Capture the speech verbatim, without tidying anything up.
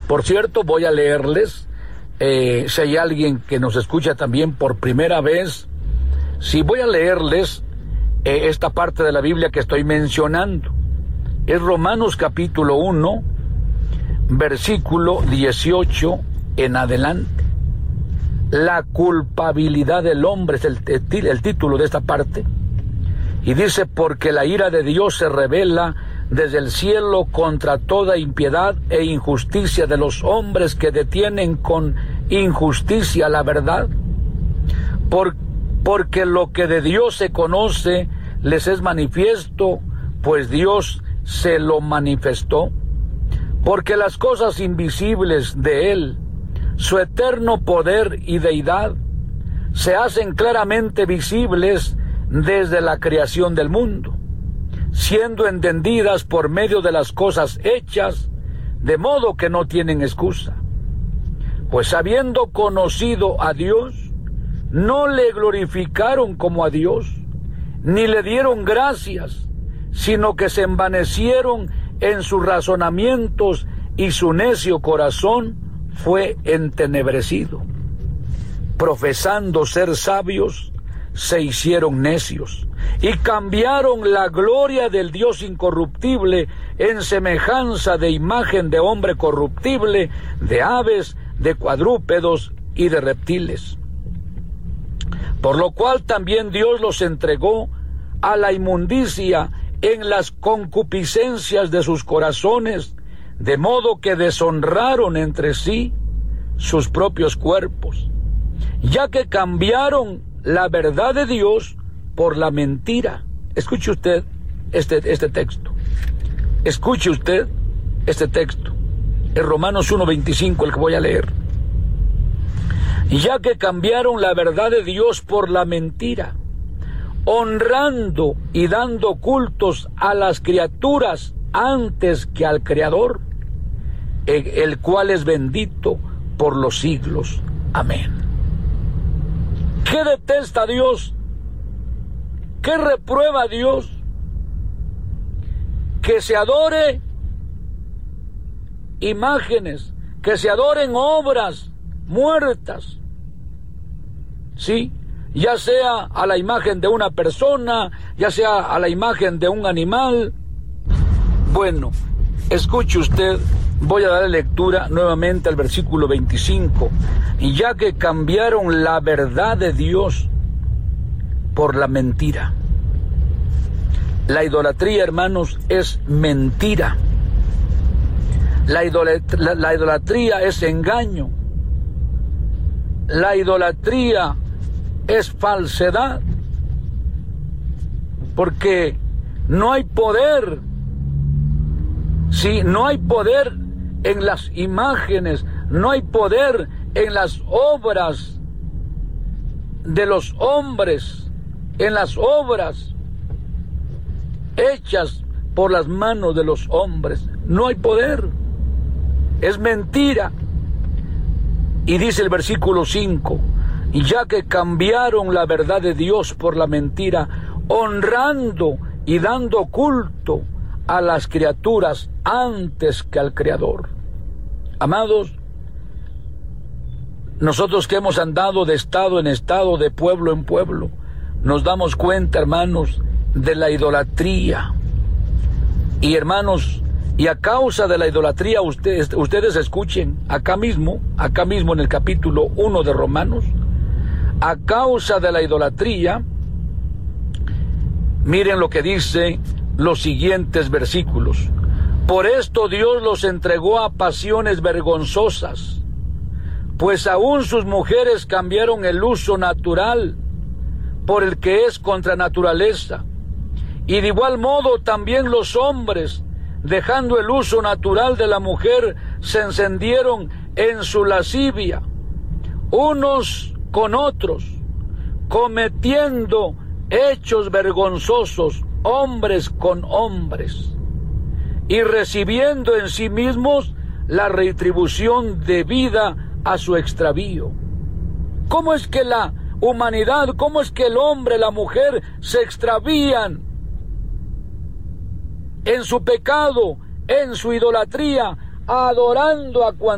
Por cierto, voy a leerles, eh, si hay alguien que nos escucha también por primera vez, si voy a leerles eh, esta parte de la Biblia que estoy mencionando. Es Romanos capítulo uno, versículo dieciocho en adelante. La culpabilidad del hombre es el, el, el título de esta parte. Y dice, porque la ira de Dios se revela desde el cielo contra toda impiedad e injusticia de los hombres que detienen con injusticia la verdad. Por, porque lo que de Dios se conoce les es manifiesto, pues Dios se lo manifestó. Porque las cosas invisibles de Él, su eterno poder y deidad, se hacen claramente visibles desde la creación del mundo, siendo entendidas por medio de las cosas hechas, de modo que no tienen excusa. Pues habiendo conocido a Dios, no le glorificaron como a Dios, ni le dieron gracias, sino que se envanecieron en sus razonamientos y su necio corazón fue entenebrecido. Profesando ser sabios, se hicieron necios y cambiaron la gloria del Dios incorruptible en semejanza de imagen de hombre corruptible, de aves, de cuadrúpedos y de reptiles. Por lo cual también Dios los entregó a la inmundicia en las concupiscencias de sus corazones, de modo que deshonraron entre sí sus propios cuerpos, ya que cambiaron la verdad de Dios por la mentira. Escuche usted este, este texto. Escuche usted este texto. Es Romanos uno veinticinco el que voy a leer. Ya que cambiaron la verdad de Dios por la mentira, honrando y dando cultos a las criaturas antes que al Creador, el cual es bendito por los siglos. Amén. ¿Qué detesta Dios? ¿Qué reprueba Dios? Que se adore imágenes, que se adoren obras muertas, ¿sí? Ya sea a la imagen de una persona, ya sea a la imagen de un animal. Bueno, escuche usted, voy a darle lectura nuevamente al versículo veinticinco. Y ya que cambiaron la verdad de Dios por la mentira. La idolatría, hermanos, es mentira. La idolatría, la, la idolatría es engaño. La idolatría es falsedad. Porque no hay poder. Sí, no hay poder en las imágenes, no hay poder en las obras de los hombres, en las obras hechas por las manos de los hombres. No hay poder. Es mentira. Y dice el versículo cinco, y ya que cambiaron la verdad de Dios por la mentira, honrando y dando culto a las criaturas antes que al Creador. Amados, nosotros que hemos andado de estado en estado, de pueblo en pueblo, nos damos cuenta, hermanos, de la idolatría. Y hermanos, y a causa de la idolatría, ustedes, ustedes escuchen, acá mismo, acá mismo en el capítulo uno de Romanos, a causa de la idolatría, miren lo que dice los siguientes versículos. Por esto Dios los entregó a pasiones vergonzosas, pues aún sus mujeres cambiaron el uso natural por el que es contra naturaleza. Y de igual modo también los hombres, dejando el uso natural de la mujer, se encendieron en su lascivia, unos con otros, cometiendo hechos vergonzosos, hombres con hombres, y recibiendo en sí mismos la retribución debida a su extravío. ¿Cómo es que la humanidad, cómo es que el hombre, la mujer se extravían en su pecado, en su idolatría, adorando a cuantos